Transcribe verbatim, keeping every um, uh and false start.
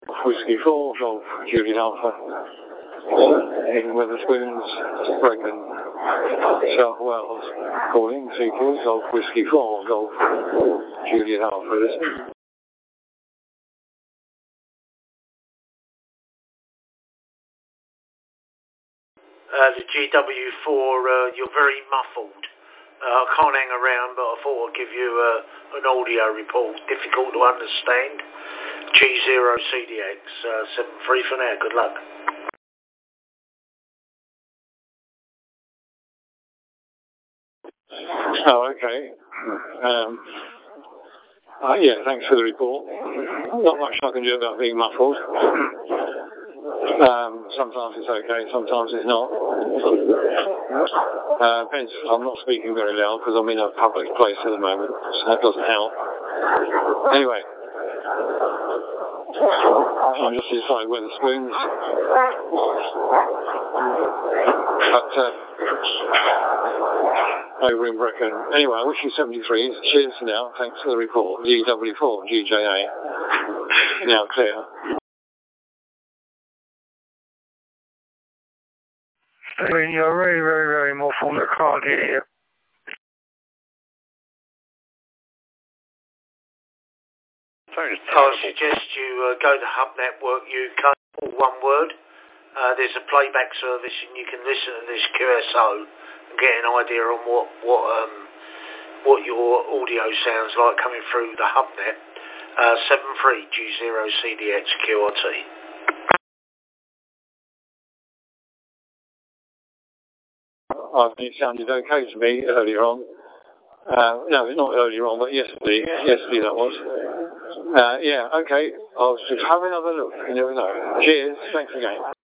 Whiskey four, Golf, Juliet Alpha. In Wetherspoons, Brecon, South Wales. Calling, C Q, Golf, Whiskey four, Golf, Juliet Alpha. Listen. Uh, the G W four, uh, you're very muffled. Uh, I can't hang around, but I thought I'd give you uh, an audio report. Difficult to understand. G zero C D X, uh, seven three for now. Good luck. Oh, okay. Um, uh, yeah, thanks for the report. Not much I can do about being muffled. Um, sometimes it's okay, sometimes it's not. Uh, depends. I'm not speaking very loud because I'm in a public place at the moment, so that doesn't help. Anyway, I'm just inside Wetherspoons. But, uh, over in Brecon. Anyway, I wish you seventy-threes. Cheers for now. Thanks for the report. G W four, G J A. Now clear. Stephen, you're very, very, very muffled. I can't hear you. I would suggest you uh, go to Hub Network U K, all one word. Uh, there's a playback service and you can listen to this Q S O and get an idea on what what um, what your audio sounds like coming through the HubNet. Uh, seven three G zero C D X Q R T. I think it sounded okay to me earlier on. Uh, no, not earlier on, but yesterday. Yesterday that was. Uh, yeah, okay. I'll just have another look. You never know. Cheers. Thanks again.